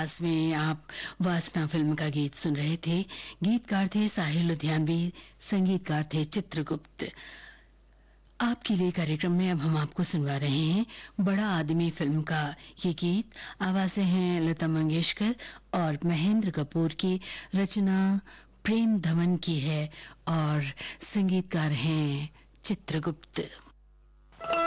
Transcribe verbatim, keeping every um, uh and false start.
आवाज में आप वासना फिल्म का गीत सुन रहे थे। गीतकार थे साहिल लुधियानवी, संगीतकार थे चित्रगुप्त। आपके लिए कार्यक्रम में अब हम आपको सुनवा रहे हैं बड़ा आदमी फिल्म का ये गीत। आवाजें हैं लता मंगेशकर और महेंद्र कपूर की, रचना प्रेम धवन की है और संगीतकार हैं चित्रगुप्त।